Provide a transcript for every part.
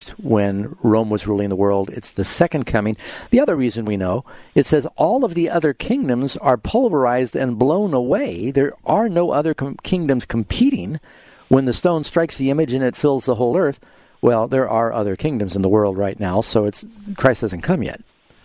Christ when Rome was ruling the world. It's the second coming. The other reason we know, it says all of the other kingdoms are pulverized and blown away. There are no other kingdoms competing. When the stone strikes the image and it fills the whole earth, well, there are other kingdoms in the world right now, so Christ hasn't come yet.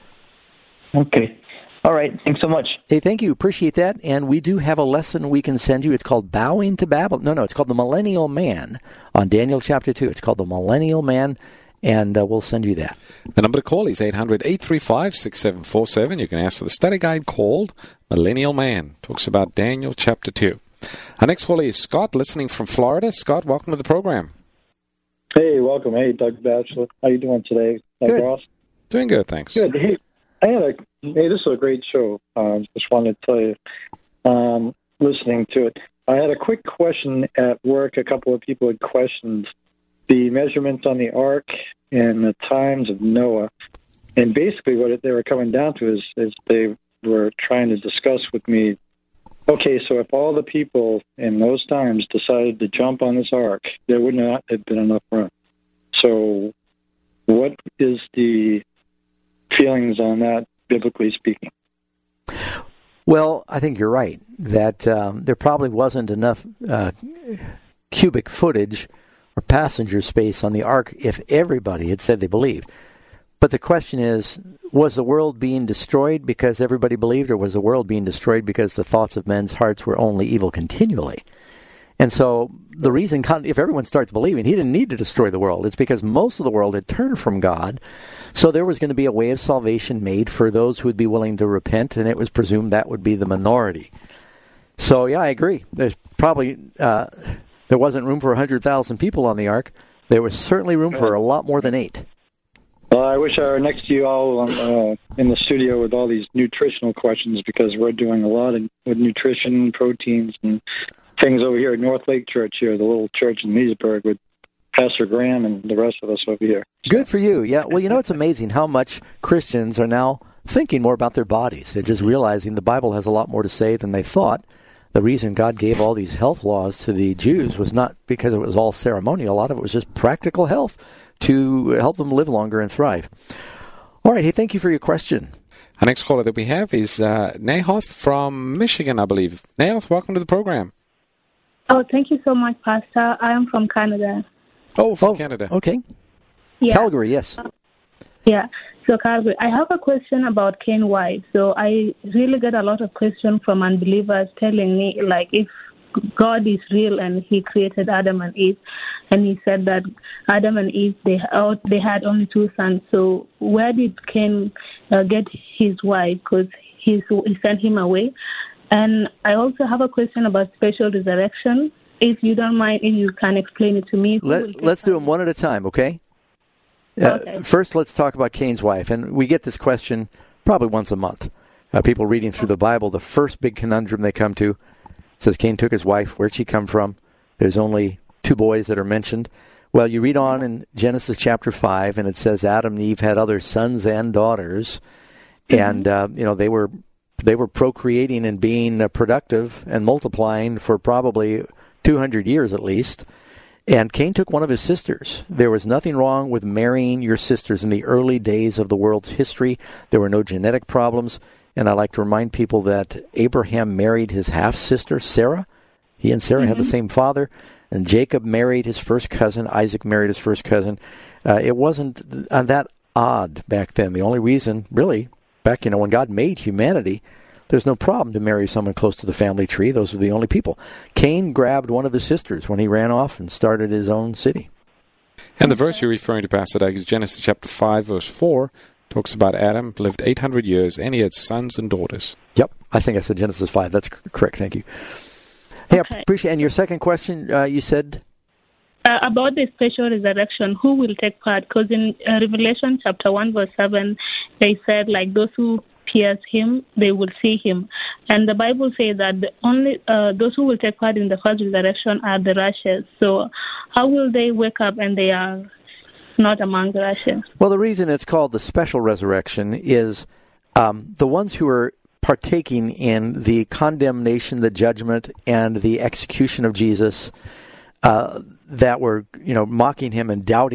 Okay. All right. Thanks so much. Hey, thank you. Appreciate that. And we do have a lesson we can send you. It's called Bowing to Babylon. No, it's called The Millennial Man on Daniel chapter 2. It's called The Millennial Man, and we'll send you that. The number to call is 800-835-6747. You can ask for the study guide called Millennial Man. Talks about Daniel chapter 2. Our next caller is Scott, listening from Florida. Scott, welcome to the program. Hey, welcome. Hey, Doug Batchelor. How you doing today? Good. Ross? Doing good, thanks. Good. Hey, this is a great show. Just wanted to tell you, listening to it. I had a quick question at work. A couple of people had questioned the measurements on the ark and the times of Noah. And basically what they were coming down to is they were trying to discuss with me, okay, so if all the people in those times decided to jump on this ark, there would not have been enough room. So what is the feelings on that, biblically speaking? Well, I think you're right, that there probably wasn't enough cubic footage or passenger space on the ark if everybody had said they believed. But the question is, was the world being destroyed because everybody believed, or was the world being destroyed because the thoughts of men's hearts were only evil continually? And so the reason, if everyone starts believing, he didn't need to destroy the world. It's because most of the world had turned from God. So there was going to be a way of salvation made for those who would be willing to repent, and it was presumed that would be the minority. So, yeah, I agree. There's probably, there wasn't room for 100,000 people on the ark. There was certainly room for a lot more than 8. Well, I wish I were next to you all in the studio with all these nutritional questions, because we're doing a lot with nutrition, proteins, and things over here at North Lake Church here, the little church in Meadsburg, with Pastor Graham and the rest of us over here. Good for you. Yeah, well, it's amazing how much Christians are now thinking more about their bodies. They're just realizing the Bible has a lot more to say than they thought. The reason God gave all these health laws to the Jews was not because it was all ceremonial. A lot of it was just practical health to help them live longer and thrive. All right. Hey, thank you for your question. Our next caller that we have is Nahoth from Michigan, I believe. Nahoth, welcome to the program. Oh, thank you so much, Pastor. I am from Canada. Oh, from Canada. Okay. Yeah. Calgary, yes. Yeah. So, Calgary, I have a question about Cain's wife. So I really get a lot of questions from unbelievers telling me, like, if God is real and he created Adam and Eve, and he said that Adam and Eve, they had only 2 sons. So where did Cain get his wife? Because he sent him away. And I also have a question about special resurrection. If you don't mind, if you can explain it to me. Let's do them one at a time, okay? Okay. First, let's talk about Cain's wife. And we get this question probably once a month. People reading through the Bible, the first big conundrum they come to says Cain took his wife. Where'd she come from? There's only 2 boys that are mentioned. Well, you read on in Genesis chapter 5, and it says Adam and Eve had other sons and daughters. And, they were procreating and being productive and multiplying for probably 200 years at least. And Cain took one of his sisters. There was nothing wrong with marrying your sisters in the early days of the world's history. There were no genetic problems. And I like to remind people that Abraham married his half-sister, Sarah. He and Sarah had the same father. And Jacob married his first cousin. Isaac married his first cousin. It wasn't that odd back then. The only reason, really, back, when God made humanity, there's no problem to marry someone close to the family tree. Those are the only people. Cain grabbed one of his sisters when he ran off and started his own city. And the verse you're referring to, Pastor Doug, is Genesis chapter 5, verse 4. Talks about Adam lived 800 years, and he had sons and daughters. Yep, I think I said Genesis 5. That's correct. Thank you. Hey, I appreciate. And your second question, you said? About the special resurrection, who will take part? Because in Revelation chapter 1, verse 7, they said, like, those who pierce him, they will see him. And the Bible says that only those who will take part in the first resurrection are the righteous. So how will they wake up and they are not among the righteous? Well, the reason it's called the special resurrection is the ones who are partaking in the condemnation, the judgment, and the execution of Jesus that were, mocking him and doubting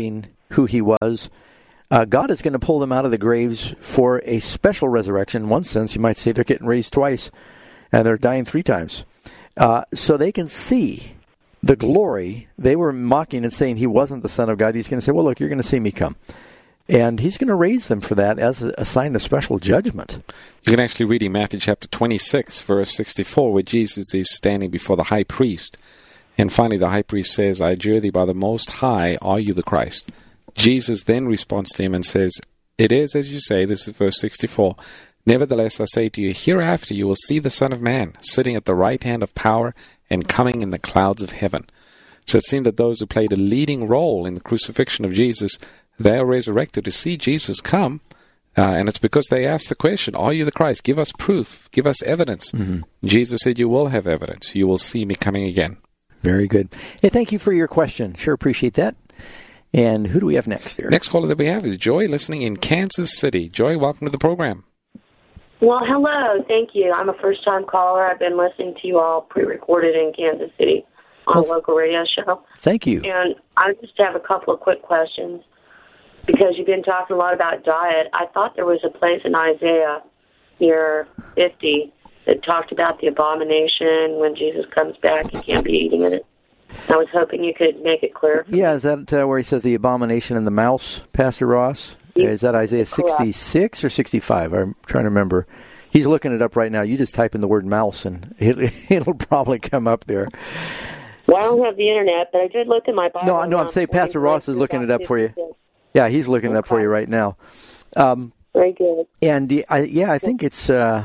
who he was. God is going to pull them out of the graves for a special resurrection. In one sense, you might say they're getting raised twice, and they're dying 3 times. So they can see the glory. They were mocking and saying he wasn't the Son of God. He's going to say, well, look, you're going to see me come. And he's going to raise them for that as a sign of special judgment. You can actually read in Matthew chapter 26, verse 64, where Jesus is standing before the high priest. And finally, the high priest says, I adjure thee by the Most High, are you the Christ? Jesus then responds to him and says, it is as you say, this is verse 64, nevertheless I say to you, hereafter you will see the Son of Man sitting at the right hand of power and coming in the clouds of heaven. So it seemed that those who played a leading role in the crucifixion of Jesus, they are resurrected to see Jesus come, and it's because they asked the question, are you the Christ? Give us proof. Give us evidence. Mm-hmm. Jesus said, you will have evidence. You will see me coming again. Very good. Hey, thank you for your question. Sure appreciate that. And who do we have next here? Next caller that we have is Joy, listening in Kansas City. Joy, welcome to the program. Well, hello. Thank you. I'm a first-time caller. I've been listening to you all pre-recorded in Kansas City on a local radio show. Thank you. And I just have a couple of quick questions. Because you've been talking a lot about diet, I thought there was a place in Isaiah near 50 that talked about the abomination. When Jesus comes back, you can't be eating it. I was hoping you could make it clear. Yeah, is that where he says the abomination and the mouse, Pastor Ross? Is that Isaiah 66 or 65? I'm trying to remember. He's looking it up right now. You just type in the word mouse, and it'll probably come up there. Well, I don't have the internet, but I did look in my Bible. No, I'm saying Pastor Ross is looking it up for you. Yeah, he's looking it up for you right now. Very good. And I think it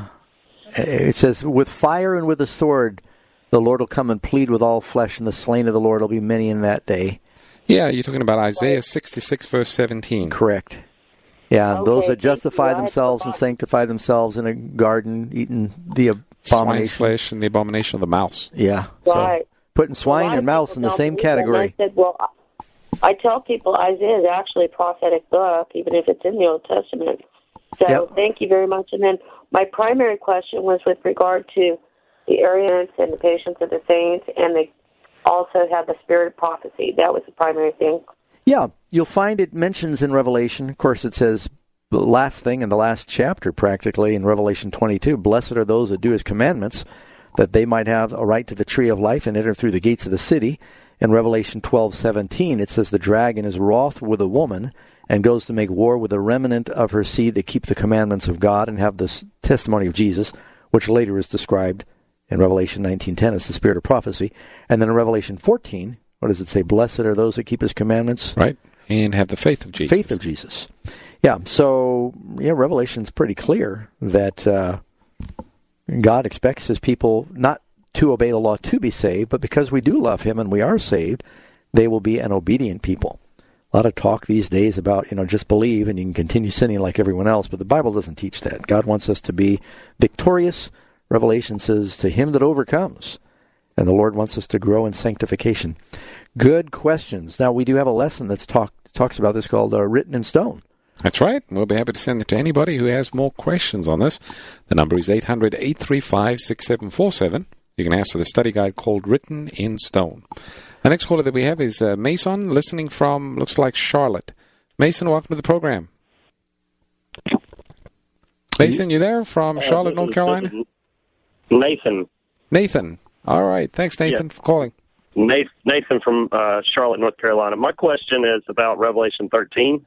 says, with fire and with a sword, the Lord will come and plead with all flesh, and the slain of the Lord will be many in that day. Yeah, you're talking about Isaiah 66, verse 17. Correct. Yeah, okay, those that justify themselves and sanctify themselves in a garden, eating the abomination. Swine's flesh and the abomination of the mouse. Yeah. Right. So putting swine and mouse in the same category. I said, well, I tell people Isaiah is actually a prophetic book, even if it's in the Old Testament. So Thank you very much. And then my primary question was with regard to the Arians and the patience of the saints, and they also have the spirit of prophecy. That was the primary thing. Yeah, you'll find it mentions in Revelation. Of course, it says the last thing in the last chapter, practically, in Revelation 22, blessed are those that do his commandments, that they might have a right to the tree of life and enter through the gates of the city. In Revelation 12:17, it says the dragon is wroth with a woman and goes to make war with the remnant of her seed that keep the commandments of God and have the testimony of Jesus, which later is described in Revelation 19:10 as the spirit of prophecy. And then in Revelation 14, what does it say? Blessed are those that keep his commandments. Right, and have the faith of Jesus. Faith of Jesus. Yeah, so Revelation's pretty clear that God expects his people not to obey the law to be saved, but because we do love him and we are saved, they will be an obedient people. A lot of talk these days about, just believe and you can continue sinning like everyone else, but the Bible doesn't teach that. God wants us to be victorious. Revelation says, to him that overcomes. And the Lord wants us to grow in sanctification. Good questions. Now, we do have a lesson that talks about this called Written in Stone. That's right. We'll be happy to send it to anybody who has more questions on this. The number is 800-835-6747. You can ask for the study guide called Written in Stone. The next caller that we have is Mason, listening from, looks like Charlotte. Mason, welcome to the program. Mason, you there from Charlotte, North Carolina? Nathan. All right. Thanks, Nathan, for calling. Nathan from Charlotte, North Carolina. My question is about Revelation 13,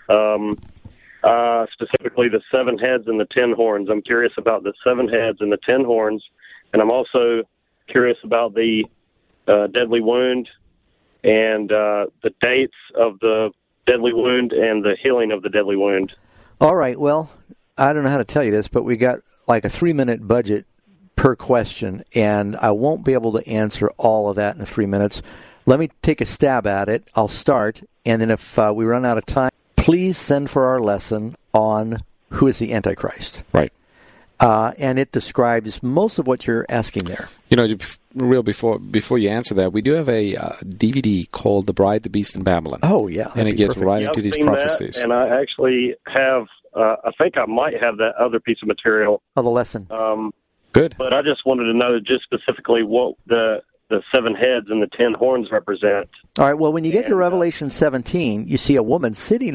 specifically the 7 heads and the 10 horns. I'm curious about the 7 heads and the 10 horns, and I'm also curious about the deadly wound and the dates of the deadly wound and the healing of the deadly wound. All right. Well, I don't know how to tell you this, but we got like a 3-minute budget per question, and I won't be able to answer all of that in 3 minutes. Let me take a stab at it. I'll start, and then if we run out of time, please send for our lesson on who is the Antichrist. Right. And it describes most of what you're asking there. Before you answer that, we do have a DVD called The Bride, the Beast, and Babylon. Oh, yeah. And it gets right into these prophecies. That, and I actually have, I think I might have that other piece of material. Oh, the lesson. Good. But I just wanted to know just specifically what the the 7 heads and the 10 horns represent. All right, well, when you get to Revelation 17, you see a woman sitting